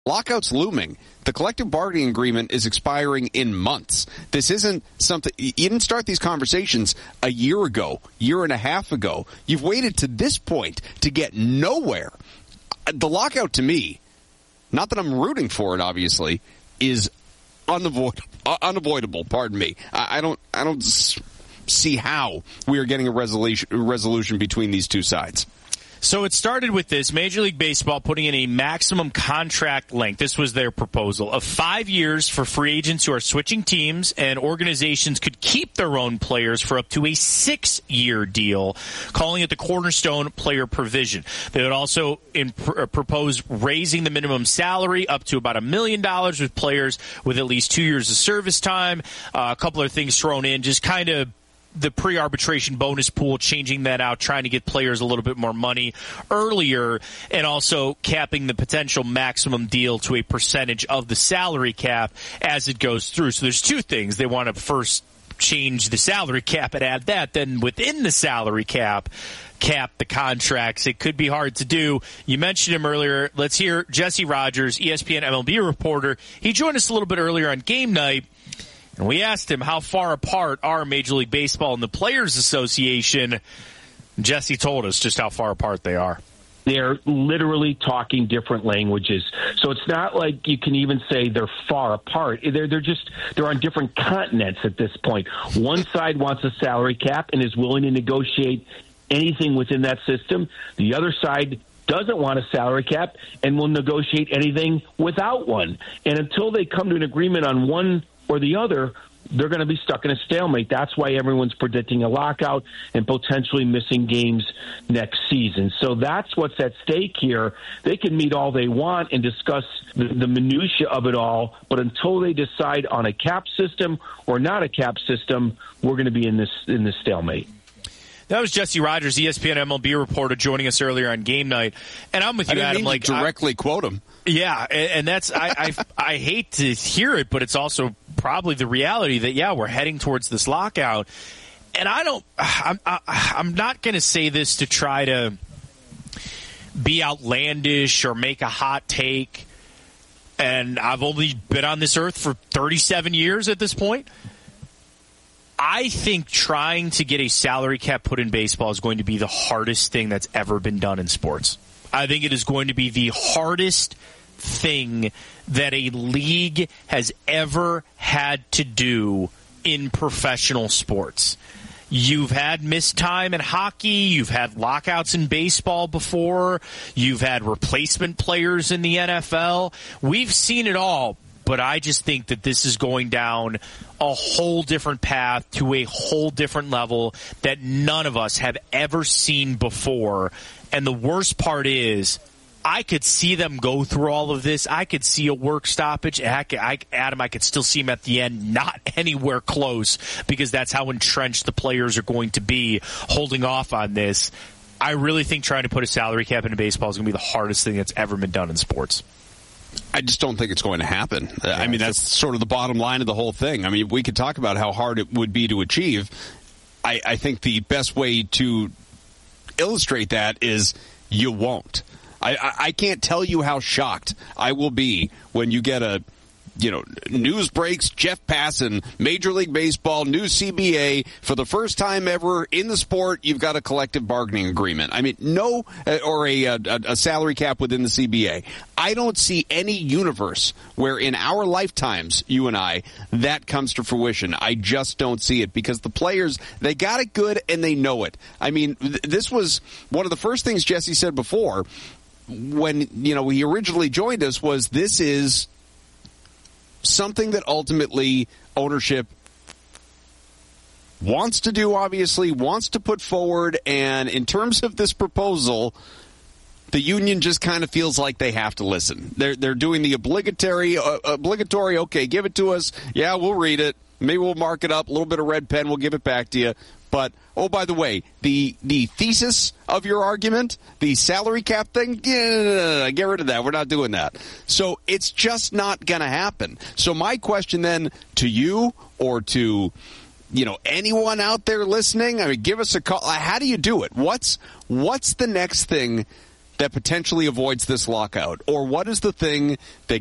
Lockout's looming. The collective bargaining agreement is expiring in months. This isn't something, you didn't start these conversations a year ago, year and a half ago. You've waited to this point to get nowhere. The lockout to me, not that I'm rooting for it obviously, is unavoidable, pardon me. I don't see how we are getting a resolution between these two sides. So it started with this, Major League Baseball putting in a maximum contract length. This was their proposal of 5 years for free agents who are switching teams, and organizations could keep their own players for up to a 6-year deal, calling it the cornerstone player provision. They would also propose raising the minimum salary up to about $1 million with players with at least 2 years of service time. A couple of things thrown in, just kind of the pre-arbitration bonus pool, changing that out, trying to get players a little bit more money earlier, and also capping the potential maximum deal to a percentage of the salary cap as it goes through. So there's two things. They want to first change the salary cap and add that. Then within the salary cap the contracts. It could be hard to do. You mentioned him earlier. Let's hear Jesse Rogers, ESPN MLB reporter. He joined us a little bit earlier on Game Night. And we asked him how far apart are Major League Baseball and the Players Association. Jesse told us just how far apart they are. They're literally talking different languages. So it's not like you can even say they're far apart. They're on different continents at this point. One side wants a salary cap and is willing to negotiate anything within that system. The other side doesn't want a salary cap and will negotiate anything without one. And until they come to an agreement on one or the other, they're going to be stuck in a stalemate. That's why everyone's predicting a lockout and potentially missing games next season. So that's what's at stake here. They can meet all they want and discuss the minutia of it all, but until they decide on a cap system or not a cap system, we're going to be in this stalemate. That was Jesse Rogers, ESPN MLB reporter, joining us earlier on Game Night. And I'm with you, Adam. Like directly quote him. Yeah, and that's I hate to hear it, but it's also probably the reality that we're heading towards this lockout. And I'm not going to say this to try to be outlandish or make a hot take. And I've only been on this earth for 37 years at this point. I think trying to get a salary cap put in baseball is going to be the hardest thing that's ever been done in sports. I think it is going to be the hardest thing that a league has ever had to do in professional sports. You've had missed time in hockey. You've had lockouts in baseball before. You've had replacement players in the NFL. We've seen it all. But I just think that this is going down a whole different path to a whole different level that none of us have ever seen before. And the worst part is, I could see them go through all of this. I could see a work stoppage. Adam, I could still see him at the end, not anywhere close, because that's how entrenched the players are going to be holding off on this. I really think trying to put a salary cap into baseball is going to be the hardest thing that's ever been done in sports. I just don't think it's going to happen. I mean, that's sort of the bottom line of the whole thing. I mean, we could talk about how hard it would be to achieve. I think the best way to illustrate that is you won't. I can't tell you how shocked I will be when you get news breaks, Jeff Passan, Major League Baseball, new CBA, for the first time ever in the sport, you've got a collective bargaining agreement. I mean, or a salary cap within the CBA. I don't see any universe where in our lifetimes, you and I, that comes to fruition. I just don't see it because the players, they got it good and they know it. I mean, this was one of the first things Jesse said before when, he originally joined us was this is something that ultimately ownership wants to do, obviously, wants to put forward, and in terms of this proposal, the union just kind of feels like they have to listen. They're doing the obligatory, okay, give it to us. Yeah, we'll read it. Maybe we'll mark it up, a little bit of red pen, we'll give it back to you. But, oh, by the way, the thesis of your argument, the salary cap thing, get rid of that. We're not doing that. So it's just not going to happen. So my question then to you or to, anyone out there listening, I mean, give us a call. How do you do it? What's the next thing that potentially avoids this lockout? Or what is the thing that